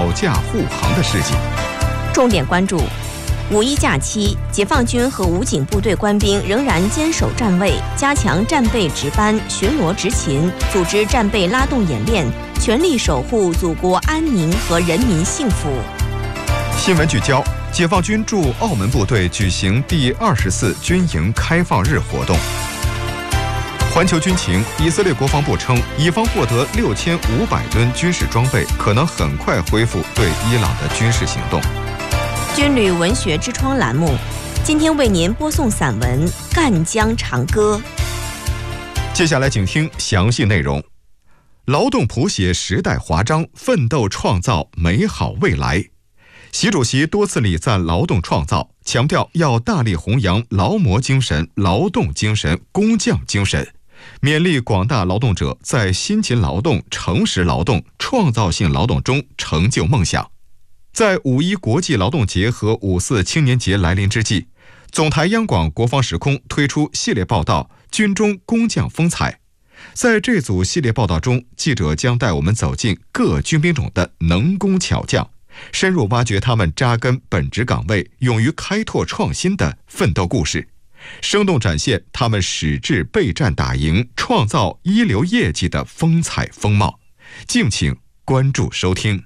保驾护航的事迹。 重点关注：五一假期，解放军和武警部队官兵仍然坚守站位，加强战备值班、巡逻执勤，组织战备拉动演练，全力守护祖国安宁和人民幸福。 新闻聚焦：解放军驻澳门部队举行第24军营开放日活动。环球军情，以色列国防部称，以方获得6500吨军事装备，可能很快恢复对伊朗的军事行动。 军旅文学之窗栏目，今天为您播送散文《赣江长歌》。 接下来请听详细内容。劳动谱写时代华章，奋斗创造美好未来。习主席多次礼赞劳动创造，强调要大力弘扬劳模精神、劳动精神、工匠精神，勉励广大劳动者在辛勤劳动、诚实劳动、创造性劳动中成就梦想。在五一国际劳动节和5·4青年节来临之际，总台央广国防时空推出系列报道《军中工匠风采》。在这组系列报道中，记者将带我们走进各军兵种的能工巧匠，深入挖掘他们扎根本职岗位、勇于开拓创新的奋斗故事，生动展现他们矢志备战打赢、创造一流业绩的风采风貌。敬请关注收听。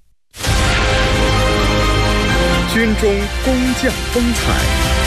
军中工匠风采。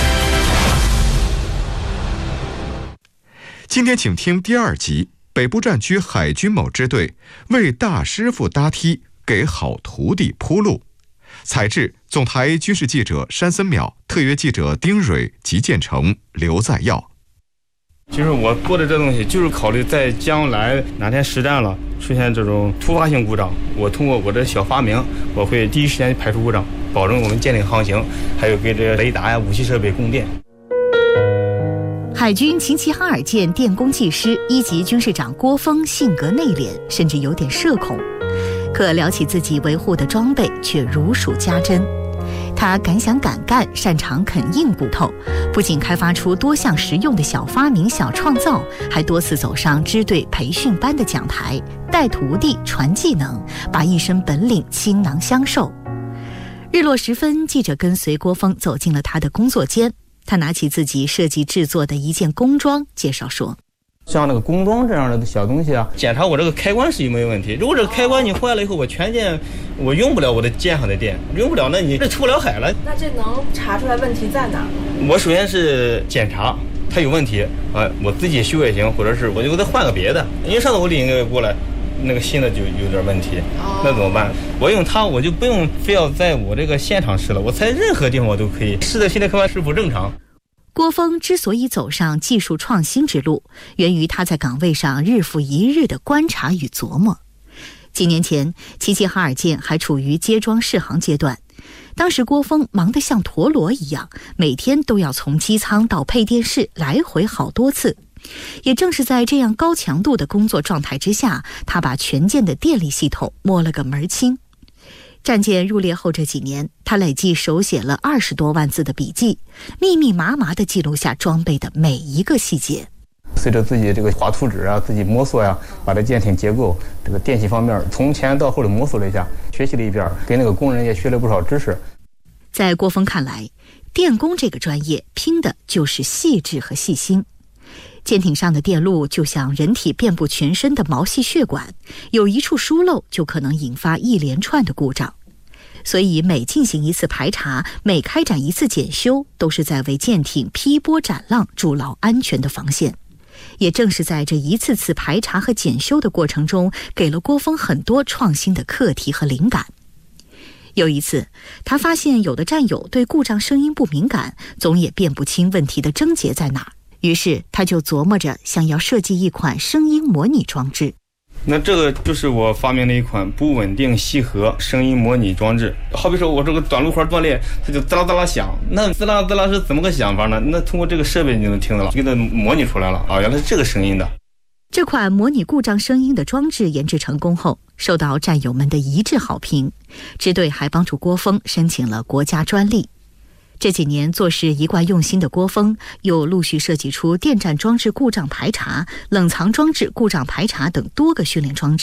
今天请听第2集：北部战区海军某支队为大师傅搭梯，给好徒弟铺路。采制：总台军事记者山森淼，特约记者丁蕊、吉建成、刘在耀。 其实我做的这东西就是考虑在将来哪天实战了出现这种突发性故障，我通过我的小发明，我会第一时间排除故障，保证我们舰艇航行，还有给这雷达呀、武器设备供电。 海军秦齐哈尔舰电工技师1级军事长郭峰性格内敛，甚至有点社恐，可聊起自己维护的装备却如数家珍。他敢想敢干，擅长啃硬骨头，不仅开发出多项实用的小发明、小创造，还多次走上支队培训班的讲台，带徒弟传技能，把一身本领倾囊相授。日落时分，记者跟随郭峰走进了他的工作间，他拿起自己设计制作的一件工装，介绍说： 像那个工装这样的小东西啊，检查我这个开关是有没有问题。如果这个开关你坏了以后，我全舰我用不了我的舰上的电，用不了，那你这出不了海了。 那这能查出来问题在哪？ 我首先是检查它有问题，我自己修也行，或者是我就再换个别的。因为上次我领一个过来，那个新的就有点问题，那怎么办？我用它，我就不用非要在我这个现场试了，我在任何地方我都可以试的新的开关是否正常。 郭峰之所以走上技术创新之路，源于他在岗位上日复一日的观察与琢磨。几年前，齐齐哈尔舰还处于接装试航阶段，当时郭峰忙得像陀螺一样，每天都要从机舱到配电室来回好多次。也正是在这样高强度的工作状态之下，他把全舰的电力系统摸了个门清。战舰入列后这几年，他累计手写了20多万字的笔记，密密麻麻地记录下装备的每一个细节。 随着自己这个画图纸啊，自己摸索呀，把这舰艇结构、这个电气方面从前到后的摸索了一下，学习了一遍，给那个工人也学了不少知识。 在郭峰看来，电工这个专业拼的就是细致和细心。舰艇上的电路就像人体遍布全身的毛细血管，有一处疏漏就可能引发一连串的故障。所以每进行一次排查，每开展一次检修，都是在为舰艇劈波斩浪筑牢安全的防线。也正是在这一次次排查和检修的过程中，给了郭峰很多创新的课题和灵感。有一次，他发现有的战友对故障声音不敏感，总也辨不清问题的症结在哪儿。于是他就琢磨着想要设计一款声音模拟装置。 那这个就是我发明的一款不稳定吸合声音模拟装置。好比说我这个短路环断裂，它就滋啦滋啦响，那滋啦滋啦是怎么个响法呢？那通过这个设备你就能听到了，给它模拟出来了啊，原来是这个声音的。 这款模拟故障声音的装置研制成功后，受到战友们的一致好评，支队还帮助郭峰申请了国家专利。这几年做事一贯用心的郭峰，又陆续设计出电站装置故障排查、冷藏装置故障排查等多个训练装置，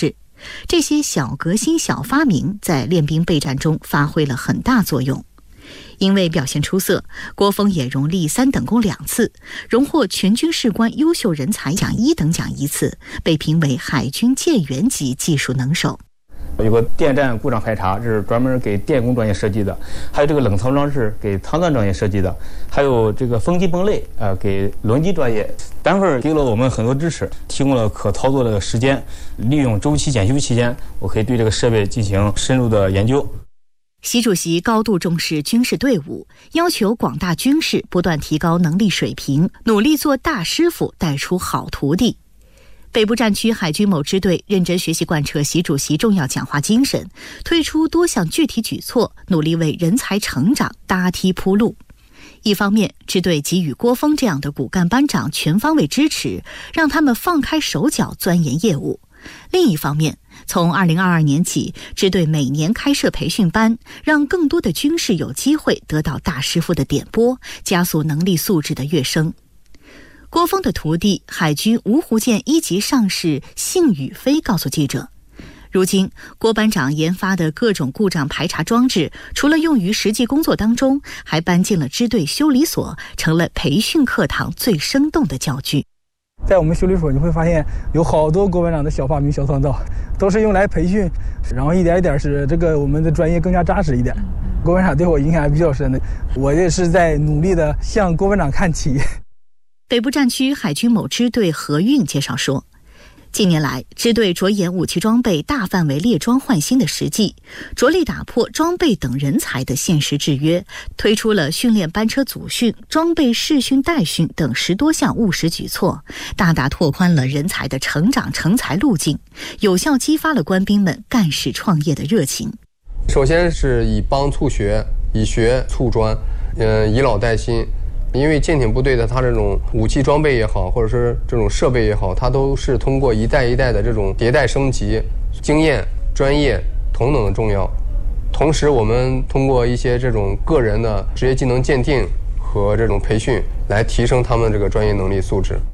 这些小革新、小发明在练兵备战中发挥了很大作用。因为表现出色，郭峰也荣立3等功2次，荣获全军士官优秀人才奖1等奖1次，被评为海军舰员级技术能手。 有个电站故障排查，这是专门给电工专业设计的；还有这个冷藏装置给舱钻专业设计的；还有这个风机泵类给轮机专业。单位给了我们很多支持，提供了可操作的时间，利用周期检修期间，我可以对这个设备进行深入的研究。 习主席高度重视军事队伍，要求广大军士不断提高能力水平，努力做大师傅，带出好徒弟。北部战区海军某支队认真学习贯彻习主席重要讲话精神，推出多项具体举措，努力为人才成长搭梯铺路。一方面，支队给予郭峰这样的骨干班长全方位支持，让他们放开手脚钻研业务。另一方面，从2022年起，支队每年开设培训班，让更多的军士有机会得到大师傅的点拨，加速能力素质的跃升。郭峰的徒弟海军芜湖舰1级上士幸宇飞告诉记者，如今郭班长研发的各种故障排查装置，除了用于实际工作当中，还搬进了支队修理所，成了培训课堂最生动的教具。 在我们修理所，你会发现有好多郭班长的小发明、小创造，都是用来培训，然后一点一点使这个我们的专业更加扎实一点。郭班长对我影响还比较深的，我也是在努力的向郭班长看齐。 北部战区海军某支队何运介绍说，近年来，支队着眼武器装备大范围列装换新的实际，着力打破装备等人才的现实制约，推出了训练班车组训、装备试训待训等10多项务实举措，大大拓宽了人才的成长成才路径，有效激发了官兵们干事创业的热情。 首先是以帮促学，以学促专，以老带新。因为舰艇部队的它这种武器装备也好，或者是这种设备也好，它都是通过一代一代的这种迭代升级，经验、专业同等的重要。同时，我们通过一些这种个人的职业技能鉴定和这种培训，来提升他们这个专业能力素质。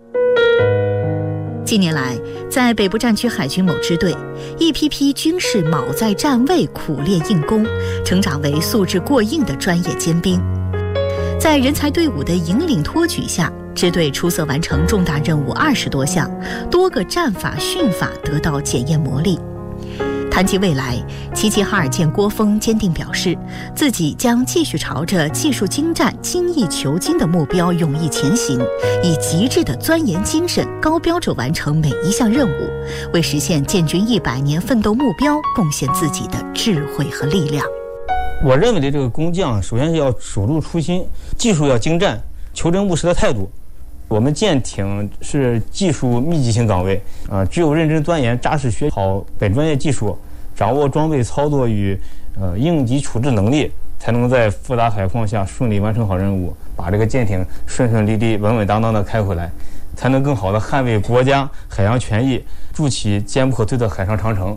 近年来，在北部战区海军某支队，一批批军士卯在站位，苦练硬功，成长为素质过硬的专业尖兵。在人才队伍的引领托举下，支队出色完成重大任务20多项，多个战法训法得到检验磨砺。谈及未来，齐齐哈尔舰郭峰坚定表示，自己将继续朝着技术精湛、精益求精的目标勇毅前行，以极致的钻研精神、高标准完成每一项任务，为实现建军100年奋斗目标贡献自己的智慧和力量。 我认为的这个工匠，首先是要守住初心，技术要精湛，求真务实的态度。我们舰艇是技术密集型岗位只有认真钻研、扎实学好本专业技术，掌握装备操作与应急处置能力，才能在复杂海况下顺利完成好任务，把这个舰艇顺顺利利、稳稳当当的开回来，才能更好的捍卫国家海洋权益，筑起坚不可摧的海上长城。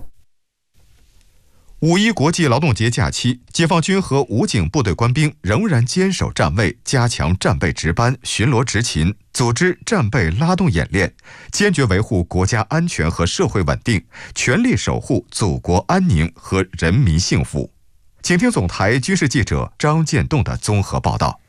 5·1国际劳动节假期，解放军和武警部队官兵仍然坚守站位，加强战备值班、巡逻执勤，组织战备拉动演练，坚决维护国家安全和社会稳定，全力守护祖国安宁和人民幸福。请听总台军事记者张建栋的综合报道。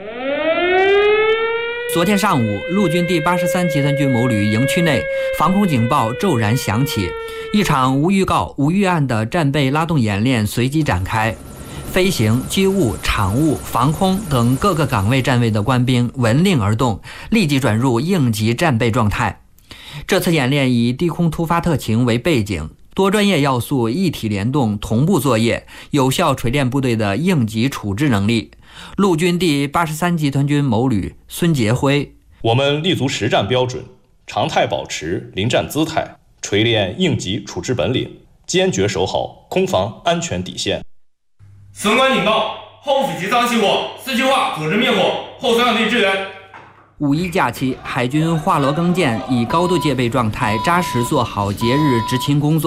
昨天上午，陆军第83集团军某旅营区内，防空警报骤然响起，一场无预告、无预案的战备拉动演练随即展开。飞行、机务、场务、防空等各个岗位站位的官兵闻令而动，立即转入应急战备状态。这次演练以低空突发特情为背景，多专业要素一体联动，同步作业，有效锤炼部队的应急处置能力。陆军第83集团军某旅孙杰辉： 我们立足实战标准，常态保持临战姿态，锤炼应急处置本领，坚决守好空防安全底线。 损管警报，后辅机舱起火，4区化组织灭火，后损管队支援。 5·1假期，海军华罗庚舰以高度戒备状态，扎实做好节日执勤工作。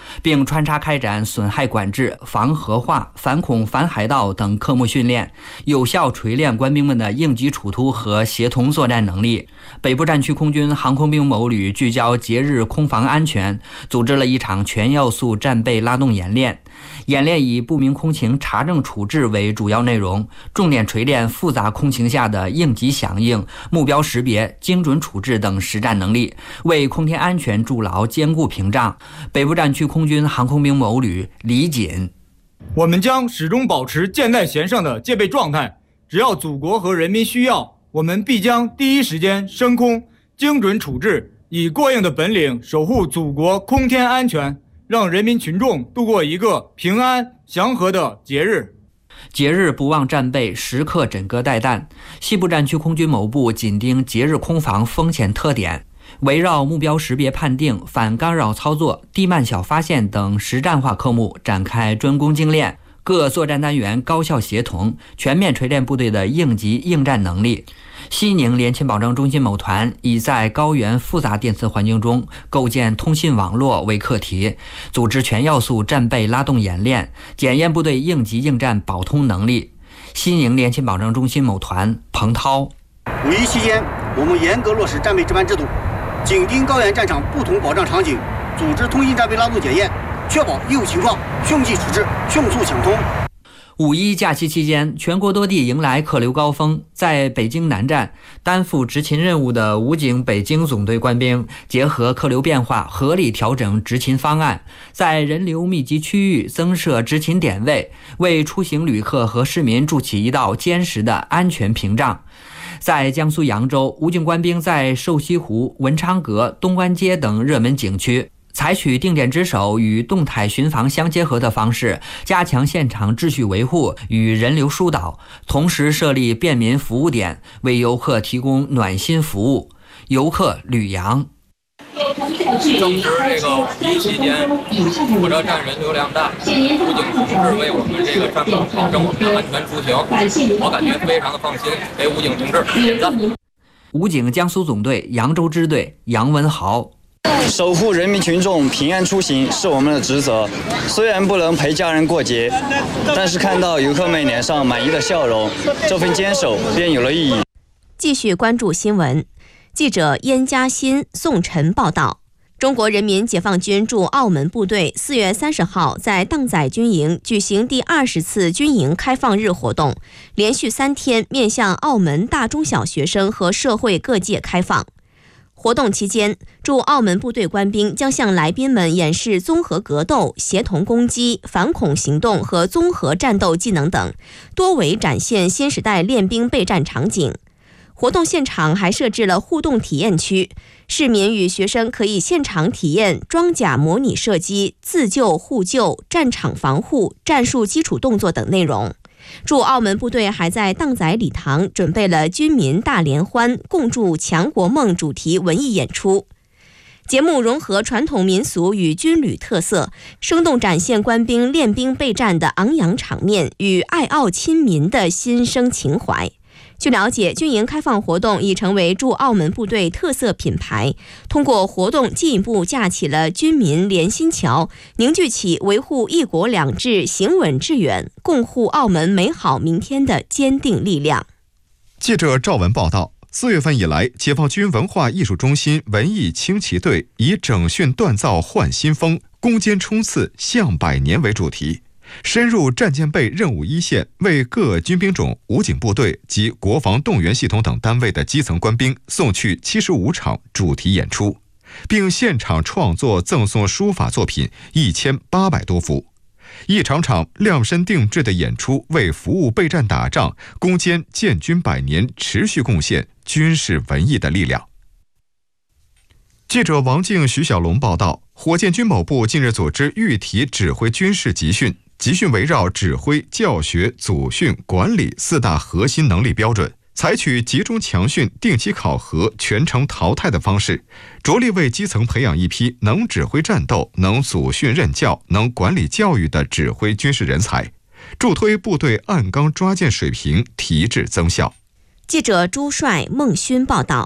并穿插开展损害管制、防核化、反恐反海盗等科目训练，有效锤炼官兵们的应急处突和协同作战能力。北部战区空军航空兵某旅聚焦节日空防安全，组织了一场全要素战备拉动演练。演练以不明空情查证处置为主要内容，重点锤炼复杂空情下的应急响应、目标识别、精准处置等实战能力，为空天安全筑牢坚固屏障。北部战区空军航空兵某旅李锦： 我们将始终保持箭在弦上的戒备状态，只要祖国和人民需要，我们必将第一时间升空，精准处置，以过硬的本领守护祖国空天安全，让人民群众度过一个平安祥和的节日。 节日不忘战备，时刻枕戈待旦。西部战区空军某部紧盯节日空防风险特点，围绕目标识别判定、反干扰操作、地慢小发现等实战化科目展开专攻精练，各作战单元高效协同，全面锤炼部队的应急应战能力。西宁联勤保障中心某团以在高原复杂电磁环境中构建通信网络为课题，组织全要素战备拉动演练，检验部队应急应战保通能力。西宁联勤保障中心某团彭涛： 五一期间，我们严格落实战备值班制度，紧盯高原战场不同保障场景，组织通信战备拉动检验，确保一有情况迅即处置，迅速抢通。 五一假期期间，全国多地迎来客流高峰。在北京南站担负执勤任务的武警北京总队官兵，结合客流变化，合理调整执勤方案，在人流密集区域增设执勤点位，为出行旅客和市民筑起一道坚实的安全屏障。在江苏扬州，武警官兵在瘦西湖、文昌阁、东关街等热门景区采取定点值守与动态巡防相结合的方式，加强现场秩序维护与人流疏导，同时设立便民服务点，为游客提供暖心服务。游客吕阳： 正值这个五一期间，火车站人流量大，武警同志为我们这个站岗保证我们的安全出行，我感觉非常的放心，给武警同志点赞。 武警江苏总队扬州支队杨文豪： 守护人民群众平安出行是我们的职责，虽然不能陪家人过节，但是看到游客们脸上满意的笑容，这份坚守便有了意义。 继续关注新闻，记者燕嘉欣、宋晨报道。中国人民解放军驻澳门部队4月30号在荡仔军营举行第20次军营开放日活动，连续3天面向澳门大中小学生和社会各界开放。活动期间，驻澳门部队官兵将向来宾们演示综合格斗、协同攻击、反恐行动和综合战斗技能等，多为展现新时代练兵备战场景。活动现场还设置了互动体验区，市民与学生可以现场体验装甲模拟射击、自救互救、战场防护、战术基础动作等内容。驻澳门部队还在荡仔礼堂准备了军民大联欢共筑强国梦主题文艺演出。节目融合传统民俗与军旅特色，生动展现官兵练兵备战的昂扬场面与爱澳亲民的心声情怀。据了解，军营开放活动已成为驻澳门部队特色品牌，通过活动进一步架起了军民连心桥，凝聚起维护一国两制行稳致远、共护澳门美好明天的坚定力量。 记者赵文报道，4月份以来，解放军文化艺术中心文艺轻骑队以整训锻造焕新风、攻坚冲刺向百年为主题，深入战舰备任务一线，为各军兵种、武警部队及国防动员系统等单位的基层官兵送去75场主题演出，并现场创作赠送书法作品1800多幅。一场场量身定制的演出，为服务备战打仗、攻坚建军100年持续贡献军事文艺的力量。记者王静、徐小龙报道，火箭军某部近日组织预体指挥军事集训，集训围绕指挥、教学、组训、管理4大核心能力标准，采取集中强训、定期考核、全程淘汰的方式，着力为基层培养一批能指挥战斗、能组训任教、能管理教育的指挥军事人才，助推部队按纲抓建水平提质增效。 记者朱帅、孟勋报道。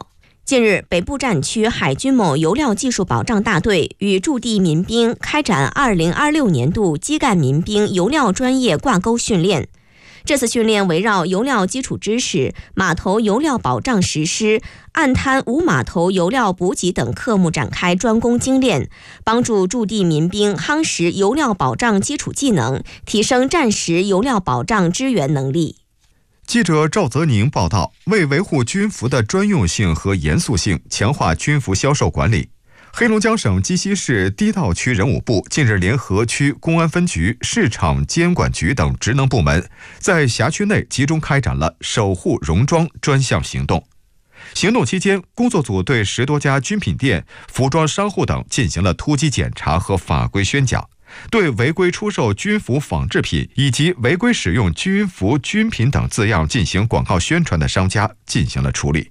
近日，北部战区海军某油料技术保障大队与驻地民兵开展2026年度基干民兵油料专业挂钩训练。这次训练围绕油料基础知识、码头油料保障实施、岸滩无码头油料补给等科目展开专攻精练，帮助驻地民兵夯实油料保障基础技能，提升战时油料保障支援能力。 记者赵泽宁报道，为维护军服的专用性和严肃性，强化军服销售管理，黑龙江省鸡西市低道区人武部近日联合区公安分局、市场监管局等职能部门，在辖区内集中开展了守护戎装专项行动。行动期间，工作组对10多家军品店、服装商户等进行了突击检查和法规宣讲，对违规出售军服仿制品以及违规使用军服军品等字样进行广告宣传的商家进行了处理。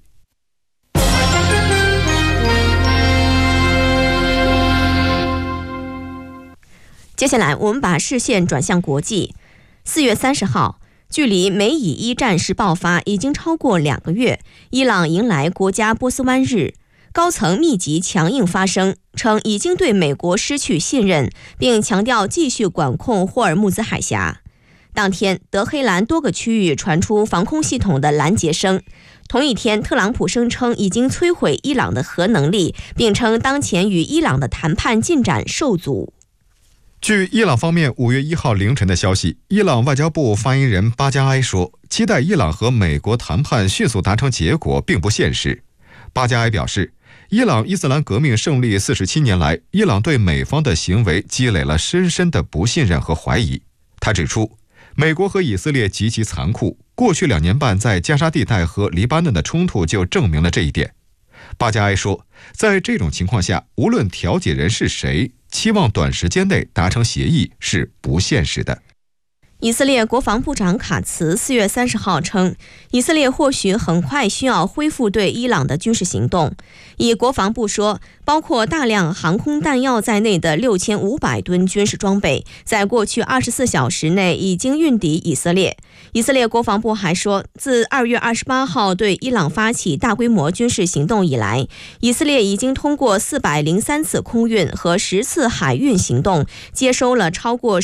接下来，我们把视线转向国际。4月30号，距离美以一战事爆发已经超过2个月，伊朗迎来国家波斯湾日。高层密集强硬发声，称已经对美国失去信任，并强调继续管控霍尔木兹海峡。当天，德黑兰多个区域传出防空系统的拦截声。同一天，特朗普声称已经摧毁伊朗的核能力，并称当前与伊朗的谈判进展受阻。 据伊朗方面5月1号凌晨的消息，伊朗外交部发言人巴加埃说，期待伊朗和美国谈判迅速达成结果并不现实。巴加埃表示，伊朗伊斯兰革命胜利47年来，伊朗对美方的行为积累了深深的不信任和怀疑。他指出，美国和以色列极其残酷，过去2年半在加沙地带和黎巴嫩的冲突就证明了这一点。巴加埃说，在这种情况下，无论调解人是谁，期望短时间内达成协议是不现实的。 以色列国防部长卡茨4月30号称，以色列或许很快需要恢复对伊朗的军事行动。以国防部说，包括大量航空弹药在内的6500吨军事装备，在过去24小时内已经运抵以色列。以色列国防部还说，自2月28号对伊朗发起大规模军事行动以来，以色列已经通过403次空运和10次海运行动，接收了超过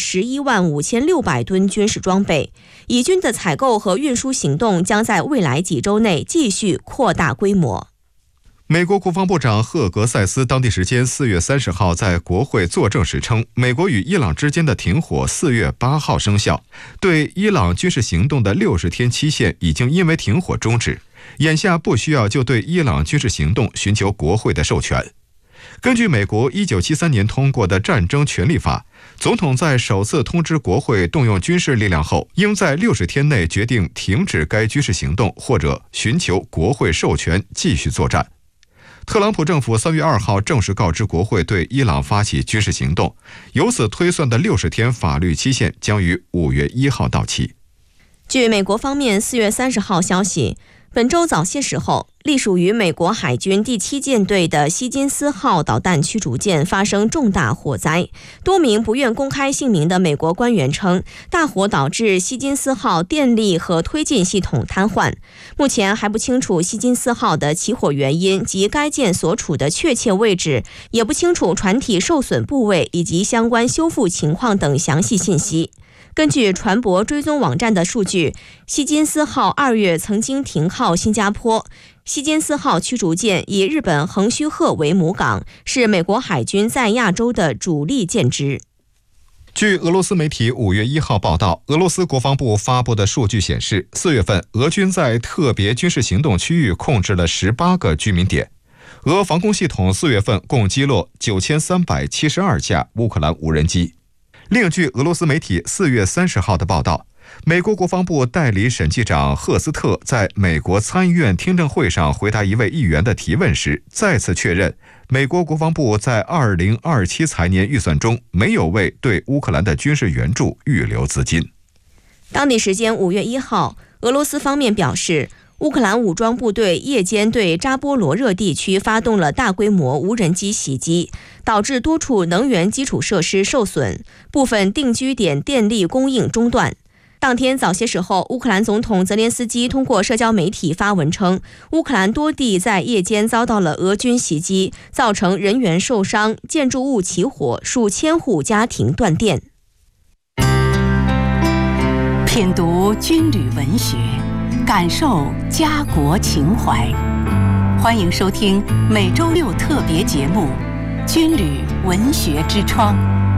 115600吨军事装备。以军的采购和运输行动将在未来几周内继续扩大规模。 美国国防部长赫格塞斯当地时间4月30号在国会作证时称，美国与伊朗之间的停火4月8号生效，对伊朗军事行动的60天期限已经因为停火终止，眼下不需要就对伊朗军事行动寻求国会的授权。根据美国1973年通过的战争权利法，总统在首次通知国会动用军事力量后，应在60天内决定停止该军事行动，或者寻求国会授权继续作战。特朗普政府3月2号正式告知国会对伊朗发起军事行动，由此推算的60天法律期限将于5月1号到期。 据美国方面4月30号消息，本周早些时候，隶属于美国海军第7舰队的希金斯号导弹驱逐舰发生重大火灾。多名不愿公开姓名的美国官员称，大火导致希金斯号电力和推进系统瘫痪。目前还不清楚希金斯号的起火原因及该舰所处的确切位置，也不清楚船体受损部位以及相关修复情况等详细信息。根据船舶追踪网站的数据，希金斯号2月曾经停靠新加坡。希金斯号驱逐舰以日本横须贺为母港，是美国海军在亚洲的主力舰只。 据俄罗斯媒体5月1号报道，俄罗斯国防部发布的数据显示，4月份俄军在特别军事行动区域控制了18个居民点。俄防空系统4月份共击落9372架乌克兰无人机。另据俄罗斯媒体4月30号的报道，美国国防部代理审计长赫斯特在美国参议院听证会上回答一位议员的提问时，再次确认美国国防部在2027财年预算中没有为对乌克兰的军事援助预留资金。 当地时间5月1号，俄罗斯方面表示，乌克兰武装部队夜间对扎波罗热地区发动了大规模无人机袭击，导致多处能源基础设施受损，部分定居点电力供应中断。 当天早些时候，乌克兰总统泽连斯基通过社交媒体发文称，乌克兰多地在夜间遭到了俄军袭击，造成人员受伤、建筑物起火、数千户家庭断电。 品读军旅文学，感受家国情怀。欢迎收听每周六特别节目《军旅文学之窗》。